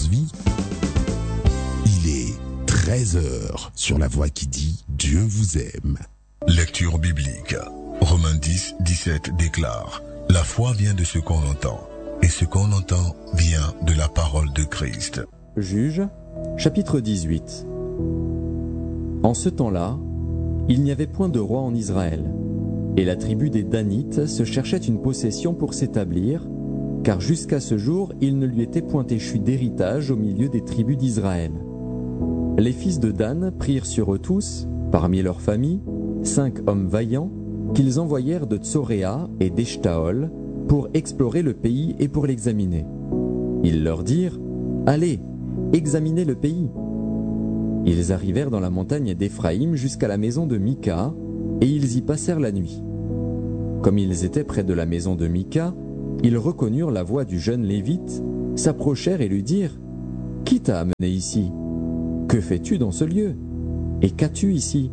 vie. Il est 13 heures sur la voix qui dit Dieu vous aime. Lecture biblique. Romains 10, 17 déclare: La foi vient de ce qu'on entend, et ce qu'on entend vient de la parole de Christ. Juges, chapitre 18. En ce temps-là, il n'y avait point de roi en Israël, et la tribu des Danites se cherchait une possession pour s'établir, car jusqu'à ce jour il ne lui était point échu d'héritage au milieu des tribus d'Israël. Les fils de Dan prirent sur eux tous, parmi leurs familles, 5 hommes vaillants, qu'ils envoyèrent de Tsoréa et d'Eshtaol pour explorer le pays et pour l'examiner. Ils leur dirent: Allez, examinez le pays. Ils arrivèrent dans la montagne d'Éphraïm jusqu'à la maison de Mika, et ils y passèrent la nuit. Comme ils étaient près de la maison de Mika, ils reconnurent la voix du jeune Lévite, s'approchèrent et lui dirent: Qui t'a amené ici? Que fais-tu dans ce lieu? Et qu'as-tu ici?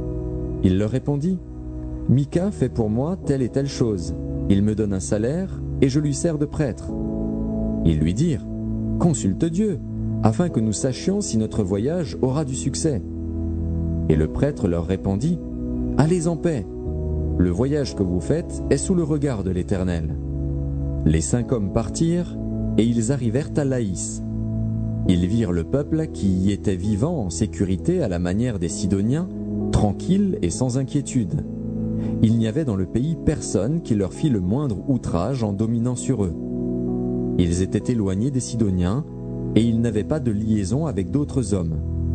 Il leur répondit: Mika fait pour moi telle et telle chose. Il me donne un salaire, et je lui sers de prêtre. Ils lui dirent: Consulte Dieu, afin que nous sachions si notre voyage aura du succès. Et le prêtre leur répondit: Allez en paix. Le voyage que vous faites est sous le regard de l'Éternel. Les 5 hommes partirent, et ils arrivèrent à Laïs. Ils virent le peuple qui y était vivant en sécurité à la manière des Sidoniens, tranquille et sans inquiétude. Il n'y avait dans le pays personne qui leur fit le moindre outrage en dominant sur eux. Ils étaient éloignés des Sidoniens, et ils n'avaient pas de liaison avec d'autres hommes.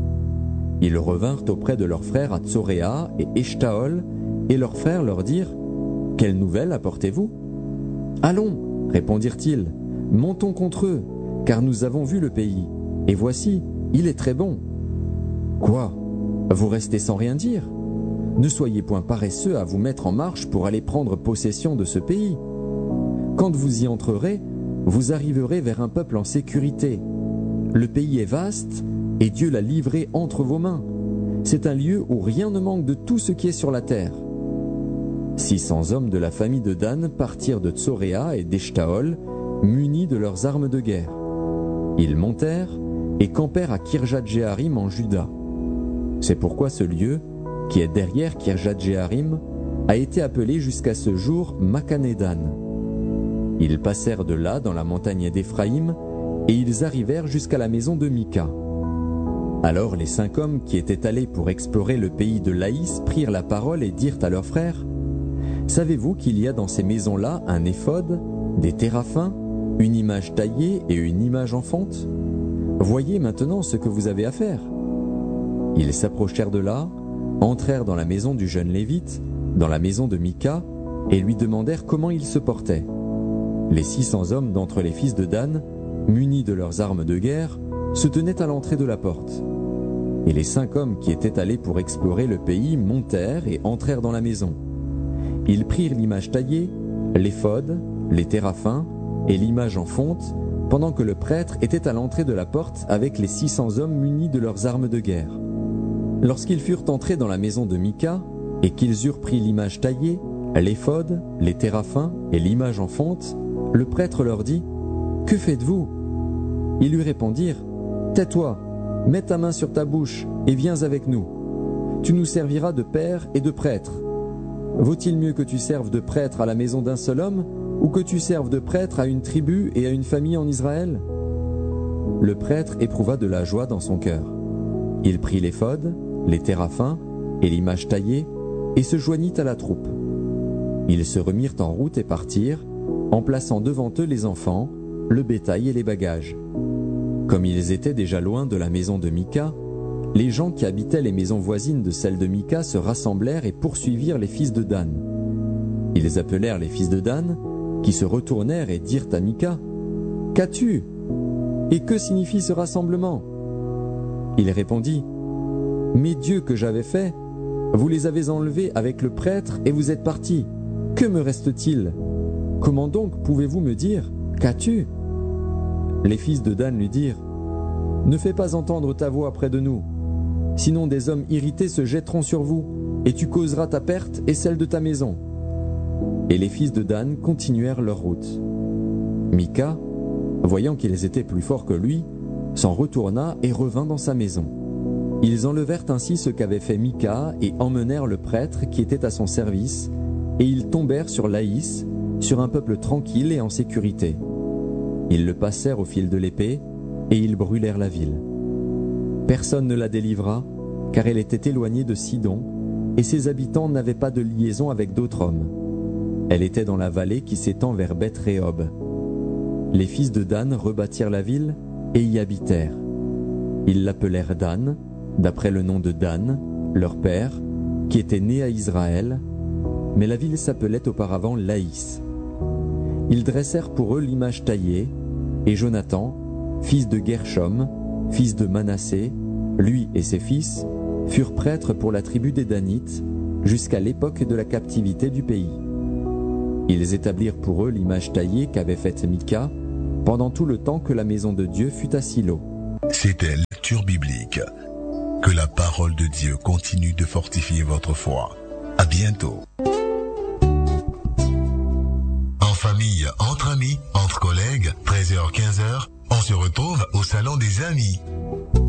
Ils revinrent auprès de leurs frères à Tsoréa et Eshtaol, et leurs frères leur dirent: Quelle nouvelle apportez-vous? Allons, répondirent-ils, montons contre eux, car nous avons vu le pays, et voici, il est très bon. Quoi? Vous restez sans rien dire? Ne soyez point paresseux à vous mettre en marche pour aller prendre possession de ce pays. Quand vous y entrerez, vous arriverez vers un peuple en sécurité. Le pays est vaste, et Dieu l'a livré entre vos mains. C'est un lieu où rien ne manque de tout ce qui est sur la terre. 600 hommes de la famille de Dan partirent de Tsoréa et d'Eshtaol, munis de leurs armes de guerre. Ils montèrent et campèrent à Kirjat-Jéarim en Juda. C'est pourquoi ce lieu, qui est derrière Kirjat-Jéarim, a été appelé jusqu'à ce jour Makané-Dan. Ils passèrent de là dans la montagne d'Éphraïm, et ils arrivèrent jusqu'à la maison de Mika. Alors les 5 hommes qui étaient allés pour explorer le pays de Laïs prirent la parole et dirent à leurs frères: Savez-vous qu'il y a dans ces maisons-là un éphod, des téraphins, une image taillée et une image en fonte? Voyez maintenant ce que vous avez à faire. Ils s'approchèrent de là, entrèrent dans la maison du jeune Lévite, dans la maison de Mika, et lui demandèrent comment il se portait. Les 600 hommes d'entre les fils de Dan, munis de leurs armes de guerre, se tenaient à l'entrée de la porte. Et les 5 hommes qui étaient allés pour explorer le pays montèrent et entrèrent dans la maison. Ils prirent l'image taillée, l'éphod, les téraphins et l'image en fonte, pendant que le prêtre était à l'entrée de la porte avec les 600 hommes munis de leurs armes de guerre. Lorsqu'ils furent entrés dans la maison de Mika, et qu'ils eurent pris l'image taillée, l'éphod, les téraphins et l'image en fonte, le prêtre leur dit: Que faites-vous? Ils lui répondirent: Tais-toi, mets ta main sur ta bouche et viens avec nous. Tu nous serviras de père et de prêtre. Vaut-il mieux que tu serves de prêtre à la maison d'un seul homme, ou que tu serves de prêtre à une tribu et à une famille en Israël? Le prêtre éprouva de la joie dans son cœur. Il prit l'éphod, les téraphins et l'image taillée, et se joignit à la troupe. Ils se remirent en route et partirent, en plaçant devant eux les enfants, le bétail et les bagages. Comme ils étaient déjà loin de la maison de Mika, les gens qui habitaient les maisons voisines de celle de Mika se rassemblèrent et poursuivirent les fils de Dan. Ils appelèrent les fils de Dan, qui se retournèrent et dirent à Mika: Qu'as-tu? Et que signifie ce rassemblement? Il répondit: Mes dieux que j'avais faits, vous les avez enlevés avec le prêtre et vous êtes partis. Que me reste-t-il? Comment donc pouvez-vous me dire: Qu'as-tu? Les fils de Dan lui dirent: Ne fais pas entendre ta voix près de nous, sinon des hommes irrités se jetteront sur vous, et tu causeras ta perte et celle de ta maison. Et les fils de Dan continuèrent leur route. Mika, voyant qu'ils étaient plus forts que lui, s'en retourna et revint dans sa maison. Ils enlevèrent ainsi ce qu'avait fait Mika et emmenèrent le prêtre qui était à son service, et ils tombèrent sur Laïs, sur un peuple tranquille et en sécurité. Ils le passèrent au fil de l'épée, et ils brûlèrent la ville. Personne ne la délivra, car elle était éloignée de Sidon, et ses habitants n'avaient pas de liaison avec d'autres hommes. Elle était dans la vallée qui s'étend vers Beth-Rehob. Les fils de Dan rebâtirent la ville et y habitèrent. Ils l'appelèrent Dan, d'après le nom de Dan, leur père, qui était né à Israël, mais la ville s'appelait auparavant Laïs. Ils dressèrent pour eux l'image taillée, et Jonathan, fils de Gershom, fils de Manassé, lui et ses fils, furent prêtres pour la tribu des Danites, jusqu'à l'époque de la captivité du pays. Ils établirent pour eux l'image taillée qu'avait faite Mika, pendant tout le temps que la maison de Dieu fut à Silo. C'était Lecture biblique. Que la parole de Dieu continue de fortifier votre foi. À bientôt. En famille, entre amis, entre collègues, 13h-15h, on se retrouve au Salon des Amis.